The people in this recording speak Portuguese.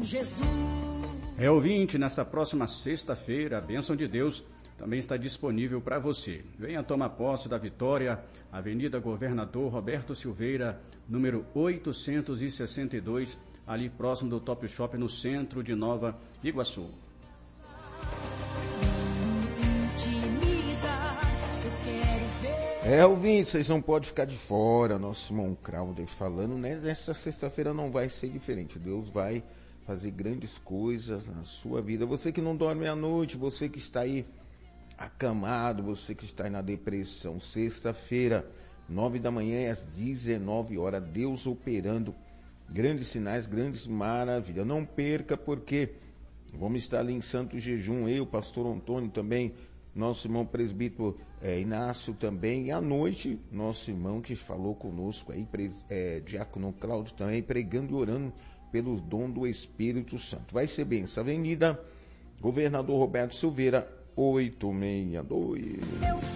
Jesus. Ouvinte, nessa próxima sexta-feira, a bênção de Deus também está disponível para você. Venha tomar posse da vitória, Avenida Governador Roberto Silveira, número 862, ali próximo do Top Shop, no centro de Nova Iguaçu. Ouvinte, vocês não podem ficar de fora. Nosso irmão Crowder falando, né? Nessa sexta-feira não vai ser diferente. Deus vai fazer grandes coisas na sua vida. Você que não dorme à noite, você que está aí acamado, você que está aí na depressão, sexta-feira, 9 da manhã às 19 horas, Deus operando grandes sinais, grandes maravilhas. Não perca, porque vamos estar ali em Santo Jejum, eu, pastor Antônio também, nosso irmão presbítero Inácio também, e à noite, nosso irmão que falou conosco aí, diácono Cláudio também, pregando e orando pelos dons do Espírito Santo. Vai ser bem essa Avenida Governador Roberto Silveira, 862.